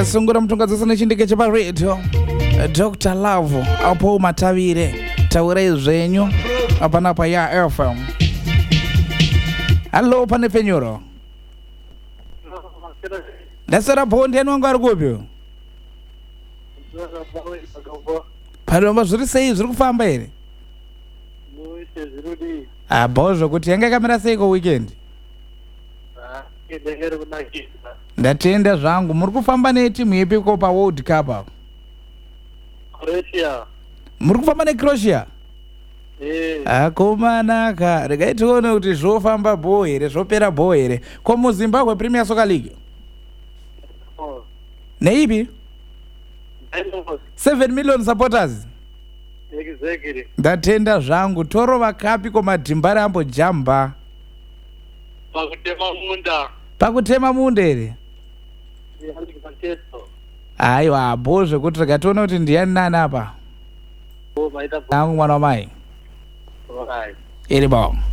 Sungura mtungazisana chindike chepa radio Dr. Love apo matavire taure zvenyu apana pa ya FM. Hello pane penyuro. Dasara bondi anu wangu arikupi? Palomba zviri sei zviri kufamba here? Bozo kuti yanga kamera sei ko weekend? Ndatenda zvangu. Muri kufamba netimu ipi ko pa World Cup apo? Croatia. Muri kufamba neCroatia? Akomanaka. Regai tione kuti zvofamba bho here, zvopera bho here. Ko muZimbabwe Premier Soccer League? Neipi? 7 million supporters. Exactly. Ndatenda zvangu. Toro vakapi ko madhimbari ambo jamba. Pakutema munda here? Aiwa bho zvekuti tikatoona kuti ndiani nani apa? Nangu mwana wamai. Iri bom.